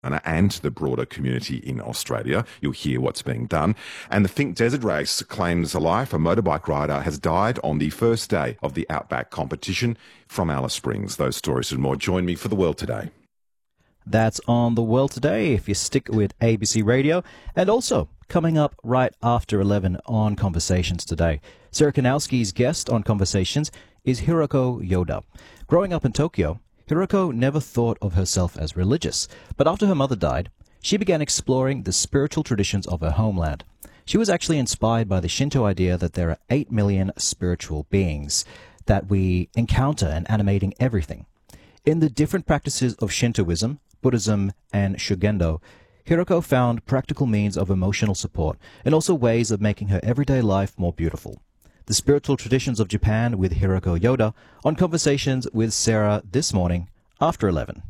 and the broader community in Australia. You'll hear what's being done. And the Think Desert Race claims a life. A motorbike rider has died on the first day of the Outback competition from Alice Springs. Those stories and more. Join me for The World Today. That's on The World Today, if you stick with ABC Radio. And also, coming up right after 11 on Conversations today, Sarah Kanowski's guest on Conversations is Hiroko Yoda. Growing up in Tokyo, Hiroko never thought of herself as religious, but after her mother died, she began exploring the spiritual traditions of her homeland. She was actually inspired by the Shinto idea that there are 8 million spiritual beings that we encounter in animating everything. In the different practices of Shintoism, Buddhism, and Shugendo, Hiroko found practical means of emotional support and also ways of making her everyday life more beautiful. The Spiritual Traditions of Japan with Hiroko Yoda on Conversations with Sarah this morning after 11.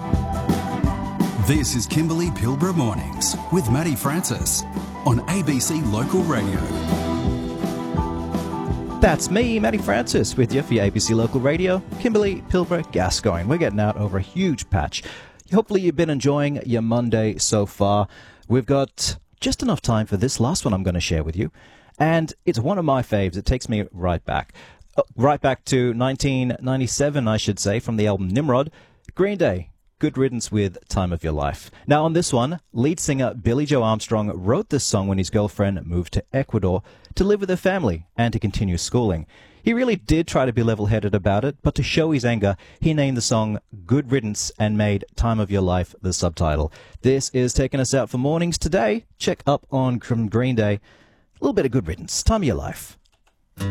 This is Kimberley Pilbara Mornings with Maddie Francis on ABC Local Radio. That's me, Maddie Francis, with you for your ABC Local Radio, Kimberley Pilbara Gascoyne. We're getting out over a huge patch. Hopefully you've been enjoying your Monday so far. We've got just enough time for this last one I'm going to share with you. And it's one of my faves. It takes me right back to 1997, I should say, from the album Nimrod. Green Day, Good Riddance with Time of Your Life. Now on this one, lead singer Billy Joe Armstrong wrote this song when his girlfriend moved to Ecuador to live with her family and to continue schooling. He really did try to be level-headed about it, but to show his anger, he named the song Good Riddance and made Time of Your Life the subtitle. This is taking us out for mornings today. Check up on Green Day. A little bit of Good Riddance, Time of Your Life.